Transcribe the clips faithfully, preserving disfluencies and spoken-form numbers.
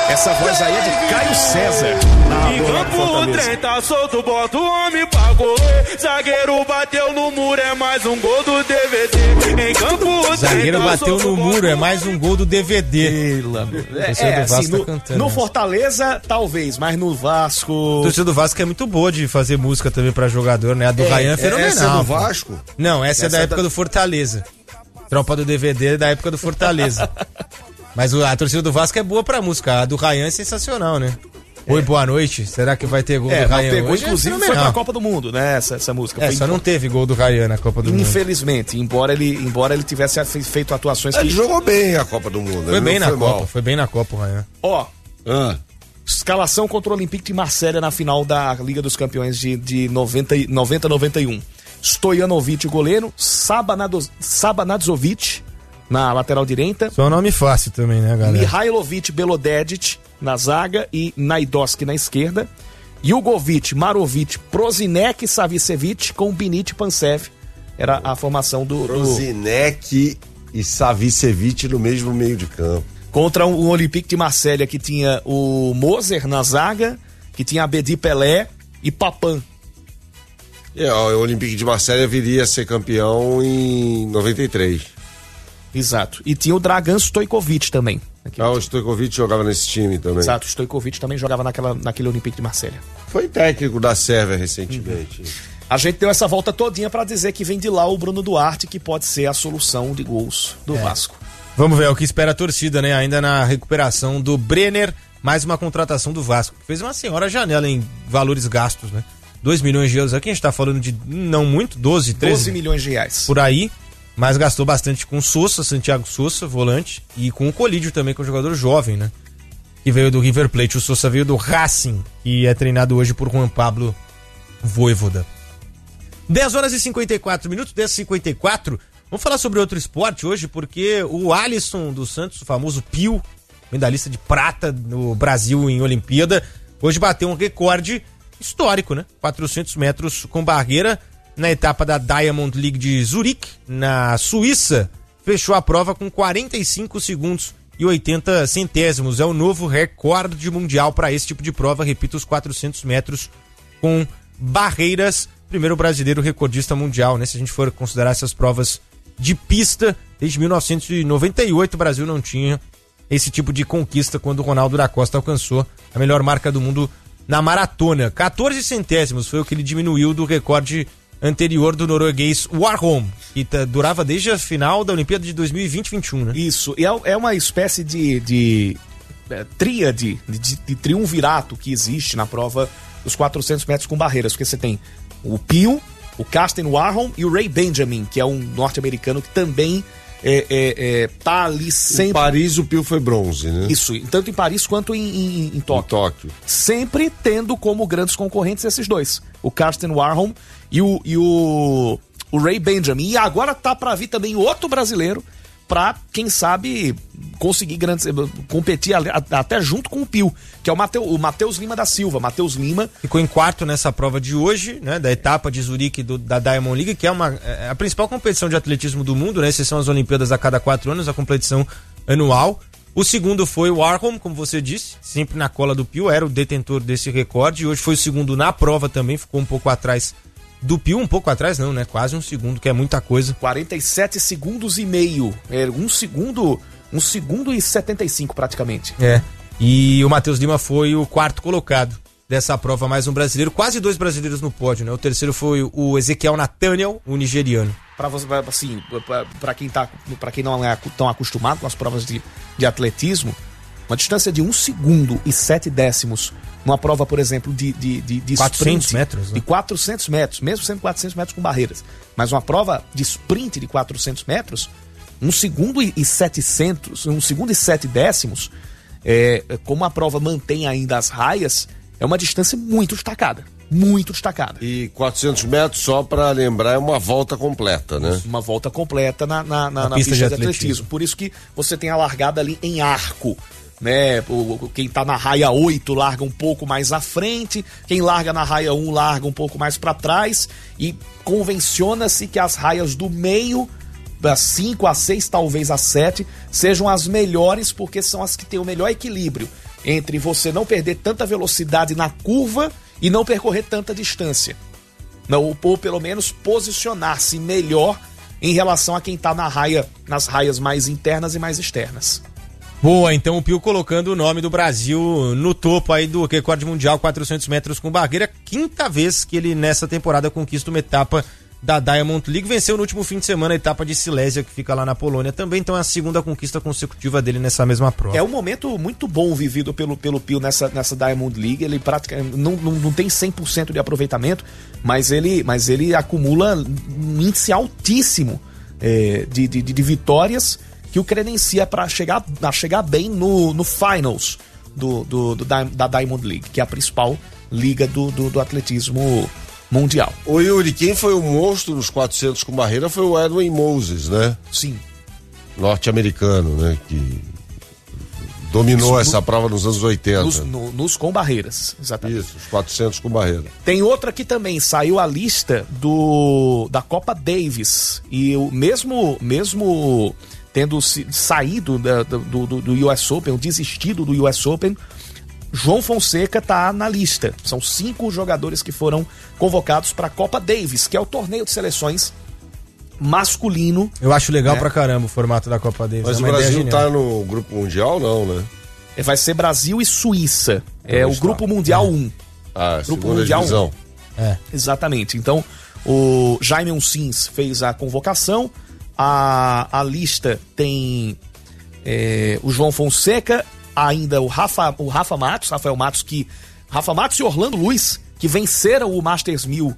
Essa voz aí é de Caio César. Em campo o trem tá solto, bota o homem pra correr. Zagueiro bateu no muro, é mais um gol do D V D. Em campo o trem Zagueiro tá bateu solto, no muro, é mais um gol do D V D. É, é assim, no, no Fortaleza, talvez, mas no Vasco... A torcida do Vasco é muito boa de fazer música também pra jogador, né? A do É, Ryan é fenomenal. Essa é do Vasco? Não, essa, Essa é da é época da- do Fortaleza. Tropa do D V D é da época do Fortaleza. Mas o- a torcida do Vasco é boa pra música. A do Ryan é sensacional, né? Oi, boa noite. Será que vai ter gol É, do não Ryan pegou, hoje? inclusive É foi fenomenal. pra Copa do Mundo, né? Essa, essa música. É, Foi só em- não teve gol do Ryan na Copa do Mundo. Infelizmente, embora ele, embora ele tivesse fe- feito atuações Ele que... jogou bem a Copa do Mundo. Foi ele bem não na foi Copa, mal. foi bem na Copa o Ryan. Ó, Ah, escalação contra o Olympique de Marselha na final da Liga dos Campeões de, de noventa a noventa e um. Stojanovic, o goleiro. Sabanado- Sabanadzovic na lateral direita. Só um nome fácil também, né, galera? Mihailovic, Belodedic na zaga e Naidoski na esquerda. Jugovic, Marovic, Prozinec, Savicevic com Binit e Pansev. Era a formação do... do... Prozinec e Savicevic no mesmo meio de campo. Contra o Olympique de Marselha, que tinha o Moser na zaga, que tinha Abedi Pelé e Papan. É, o Olympique de Marselha viria a ser campeão em noventa e três. Exato. E tinha o Dragan Stojkovic também. Ah, o Stojkovic jogava nesse time também. Exato, o Stojkovic também jogava naquela, naquele Olympique de Marselha. Foi técnico da Sérvia recentemente. A gente deu essa volta todinha pra dizer que vem de lá o Bruno Duarte, que pode ser a solução de gols do Vasco. Vamos ver o que espera a torcida, né? Ainda na recuperação do Brenner, mais uma contratação do Vasco. Fez uma senhora janela em valores gastos, né? dois milhões de euros. Aqui a gente tá falando de não muito, doze, treze. doze milhões de reais. Por aí, mas gastou bastante com o Sousa, Santiago Sousa, volante, e com o Colídio também, que é um jogador jovem, né? Que veio do River Plate. O Sousa veio do Racing e é treinado hoje por Juan Pablo Voivoda. dez horas e cinquenta e quatro minutos, dez e cinquenta e quatro. Vamos falar sobre outro esporte hoje, porque o Alisson dos Santos, o famoso Pio, medalhista de prata no Brasil em Olimpíada, hoje bateu um recorde histórico, né? quatrocentos metros com barreira na etapa da Diamond League de Zurique, na Suíça. Fechou a prova com quarenta e cinco segundos e oitenta centésimos. É o novo recorde mundial para esse tipo de prova. Repito, os quatrocentos metros com barreiras. Primeiro brasileiro recordista mundial, né? Se a gente for considerar essas provas de pista, desde mil novecentos e noventa e oito o Brasil não tinha esse tipo de conquista quando o Ronaldo da Costa alcançou a melhor marca do mundo na maratona. quatorze centésimos foi o que ele diminuiu do recorde anterior do norueguês Warholm, que tá, durava desde a final da Olimpíada de dois mil e vinte e vinte e um, né? Isso, e é, é uma espécie de, de é, tríade, de, de, de triunvirato que existe na prova dos quatrocentos metros com barreiras, porque você tem o Pio, o Karsten Warholm e o Ray Benjamin, que é um norte-americano que também é, é, é, tá ali sempre... Em Paris o Pio foi bronze, né? Isso, tanto em Paris quanto em, em, em Tóquio. Em Tóquio. Sempre tendo como grandes concorrentes esses dois, o Karsten Warholm e o, e o, o Ray Benjamin. E agora tá pra vir também outro brasileiro pra, quem sabe, conseguir grandes, competir até junto com o Pio, que é o, Mateu, o Matheus Lima da Silva. Matheus Lima ficou em quarto nessa prova de hoje, né, da etapa de Zurique do, da Diamond League, que é uma, é a principal competição de atletismo do mundo, né? Essas são as Olimpíadas a cada quatro anos, a competição anual. O segundo foi o Warholm, como você disse, sempre na cola do Pio, era o detentor desse recorde. Hoje foi o segundo na prova também, ficou um pouco atrás do Pio, um pouco atrás não, né? Quase um segundo, que é muita coisa. quarenta e sete segundos e meio. É um segundo, um segundo e setenta e cinco praticamente. É. E o Matheus Lima foi o quarto colocado dessa prova, mais um brasileiro, quase dois brasileiros no pódio, né? O terceiro foi o Ezequiel Nathaniel, o nigeriano. Para você, assim, para quem tá, para quem não é tão acostumado com as provas de, de atletismo, uma distância de um segundo e sete décimos numa prova, por exemplo, de, de, de, de quatrocentos sprint, metros, né? de quatrocentos metros, mesmo sendo quatrocentos metros com barreiras, mas uma prova de sprint de quatrocentos metros, um segundo e setecentos, um segundo e sete décimos, é, como a prova mantém ainda as raias, é uma distância muito destacada, muito destacada. E quatrocentos metros, só para lembrar, é uma volta completa, né? Uma volta completa na, na, na, na na pista, pista, de, de atletismo. atletismo. Por isso que você tem a largada ali em arco, né? O, quem tá na raia oito larga um pouco mais à frente, quem larga na raia um larga um pouco mais para trás, e convenciona-se que as raias do meio, das cinco a seis, talvez a sete, sejam as melhores, porque são as que têm o melhor equilíbrio. entre você não perder tanta velocidade na curva e não percorrer tanta distância. Não, ou, ou pelo menos posicionar-se melhor em relação a quem está na raia, nas raias mais internas e mais externas. Boa, então o Pio colocando o nome do Brasil no topo aí do recorde mundial, quatrocentos metros com barreira. Quinta vez que ele nessa temporada conquista uma etapa da Diamond League. Venceu no último fim de semana a etapa de Silésia, que fica lá na Polônia também. Então é a segunda conquista consecutiva dele nessa mesma prova. É um momento muito bom vivido pelo, pelo Pio nessa, nessa Diamond League. Ele praticamente não, não, não tem cem por cento de aproveitamento, mas ele, mas ele acumula um índice altíssimo é, de, de, de vitórias que o credencia para chegar, chegar bem no, no finals do, do, do, da Diamond League, que é a principal liga do, do, do atletismo mundial. Ô Yuri, quem foi o monstro nos quatrocentos com barreira foi o Edwin Moses, né? Sim. Norte-americano, né? Que dominou Isso, essa no, prova nos anos oitenta. Nos, no, nos com barreiras, exatamente. Isso, os quatrocentos com barreira. Tem outra que também saiu a lista do, da Copa Davis. E o mesmo... mesmo tendo saído da, do, do, do U S Open, desistido do U S Open, João Fonseca tá na lista. São cinco jogadores que foram convocados para a Copa Davis, que é o torneio de seleções masculino. Eu acho legal né? pra caramba o formato da Copa Davis. Mas é o Brasil tá no Grupo Mundial, não, né? Vai ser Brasil e Suíça. É, é o Grupo Mundial um. Ah, Grupo segunda Mundial divisão. um. É. Exatamente. Então, o Jaime Uncins fez a convocação. A, a lista tem é, o João Fonseca, ainda o Rafa, o Rafa Matos, Rafael Matos, que Rafa Matos e Orlando Luiz, que venceram o Masters mil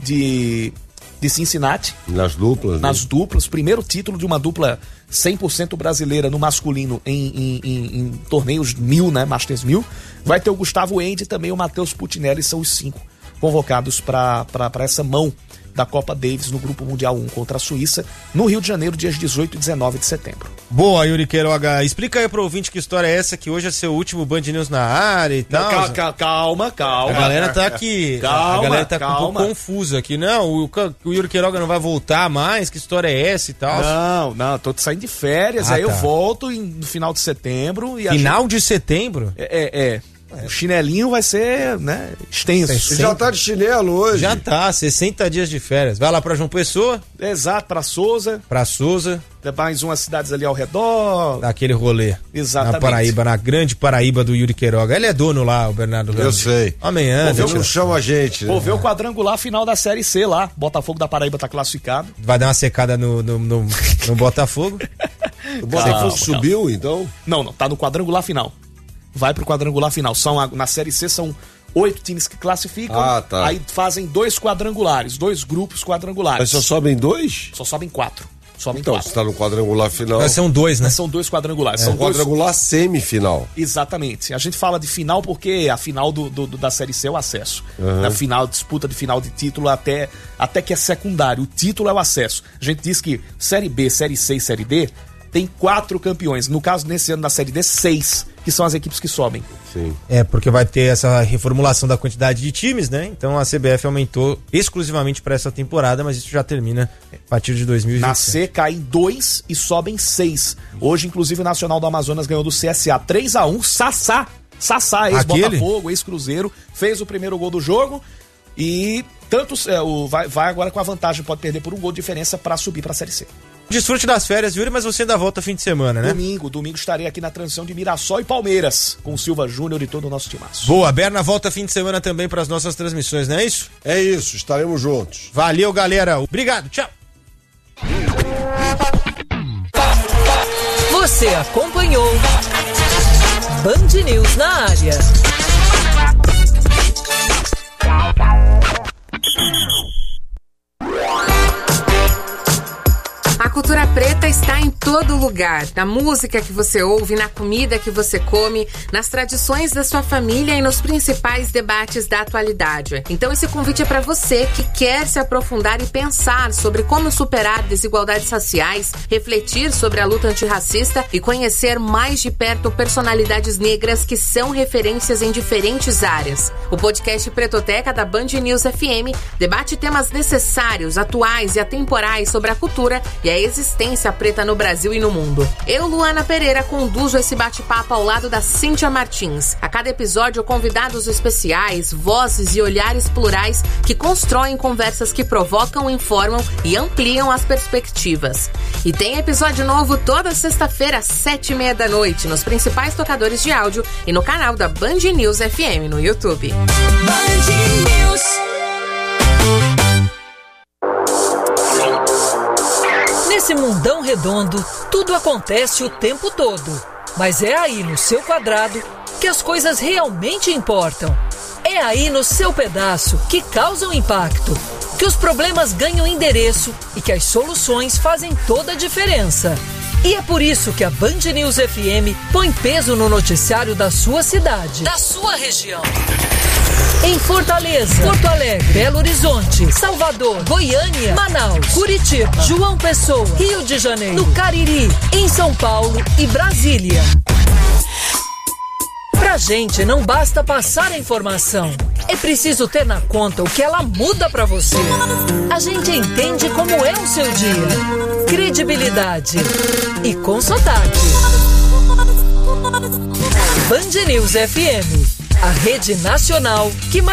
de, de Cincinnati. Nas duplas. Nas né? duplas, primeiro título de uma dupla cem por cento brasileira no masculino em, em, em, em torneios mil, né, Masters mil. Vai ter o Gustavo Endi e também o Matheus Putinelli, são os cinco convocados para essa mão da Copa Davis no Grupo Mundial um contra a Suíça, no Rio de Janeiro, dias dezoito e dezenove de setembro. Boa, Yuri Queiroga. Explica aí pro ouvinte que história é essa, que hoje é seu último Band News na área e tal. Não, calma, calma, calma. A galera tá aqui, calma, a galera tá calma. um pouco confusa aqui. Não, o, o Yuri Queiroga não vai voltar mais, que história é essa e tal? Não, não, tô saindo de férias, ah, aí tá. eu volto em, no final de setembro. E final gente... de setembro? É, é, é. O chinelinho vai ser, né, extenso. Você já tá de chinelo hoje. Já tá, sessenta dias de férias. Vai lá pra João Pessoa. Exato, pra Souza. Pra Souza. Mais umas cidades ali ao redor. Daquele rolê. Exatamente. Na Paraíba, na grande Paraíba do Yuri Queiroga. Ele é dono lá, o Bernardo Ramos. Eu sei. Amanhã. Ele não chama a gente. Vou ver o quadrangular final da Série C lá. Botafogo da Paraíba tá classificado. Vai dar uma secada no, no, no, no Botafogo. O Botafogo calma, subiu, calma. Então? Não, não. Tá no quadrangular final. Vai pro quadrangular final. São, na Série C são oito times que classificam. Ah, tá. Aí fazem dois quadrangulares, dois grupos quadrangulares. Mas só sobem dois? Só sobem quatro. Sobem então, quatro. você tá no quadrangular final. Mas são dois, né? Mas são dois quadrangulares. É. São um quadrangular dois... semifinal. Exatamente. A gente fala de final porque a final do, do, da Série C é o acesso. Uhum. Na final, disputa de final de título até, até que é secundário. O título é o acesso. A gente diz que Série B, Série C e Série D tem quatro campeões. No caso, nesse ano, na Série D, seis, que são as equipes que sobem. Sim. É, porque vai ter essa reformulação da quantidade de times, né? Então a C B F aumentou exclusivamente para essa temporada, mas isso já termina a partir de dois mil e vinte. Na C caem dois e sobem seis. Hoje, inclusive, o Nacional do Amazonas ganhou do C S A três a um. Sassá, Sassá, ex-Botafogo, ex-Cruzeiro, fez o primeiro gol do jogo e tanto é, o, vai, vai agora com a vantagem, pode perder por um gol de diferença para subir para a Série C. Desfrute das férias, Yuri, mas você ainda volta fim de semana, né? Domingo, domingo estarei aqui na transição de Mirassol e Palmeiras, com o Silva Júnior e todo o nosso timaço. Boa, Berna volta fim de semana também para as nossas transmissões, não é isso? É isso, estaremos juntos. Valeu, galera. Obrigado, tchau. Você acompanhou Band News na área. A cultura preta está em todo lugar, na música que você ouve, na comida que você come, nas tradições da sua família e nos principais debates da atualidade. Então esse convite é para você que quer se aprofundar e pensar sobre como superar desigualdades raciais, refletir sobre a luta antirracista e conhecer mais de perto personalidades negras que são referências em diferentes áreas. O podcast Pretoteca da Band News F M debate temas necessários, atuais e atemporais sobre a cultura e a existência preta no no Brasil e no mundo. Eu, Luana Pereira, conduzo esse bate-papo ao lado da Cíntia Martins. A cada episódio, convidados especiais, vozes e olhares plurais que constroem conversas que provocam, informam e ampliam as perspectivas. E tem episódio novo toda sexta-feira às sete e meia da noite nos principais tocadores de áudio e no canal da Band News F M no YouTube. Band News. Nesse mundão redondo, tudo acontece o tempo todo. Mas é aí no seu quadrado que as coisas realmente importam. É aí no seu pedaço que causam impacto, que os problemas ganham endereço e que as soluções fazem toda a diferença. E é por isso que a Band News F M põe peso no noticiário da sua cidade, da sua região. Em Fortaleza, Porto Alegre, Belo Horizonte, Salvador, Goiânia, Manaus, Curitiba, João Pessoa, Rio de Janeiro, no Cariri, em São Paulo e Brasília. Pra gente não basta passar a informação, é preciso ter na conta o que ela muda pra você. A gente entende como é o seu dia. Credibilidade e com sotaque. Band News F M, a rede nacional que mais